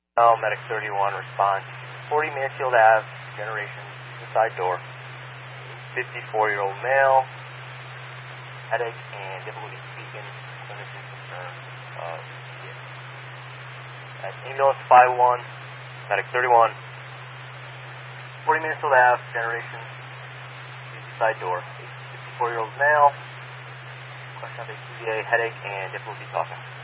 Medic 31 response. 40 Mansfield Ave, generation, inside door. 54-year-old male, headache and difficulty speaking, clinician concern. At ambulance 51, medic 31. 40 Mansfield Ave, generation, inside door. 54-year-old male, question of a CVA, headache and difficulty talking.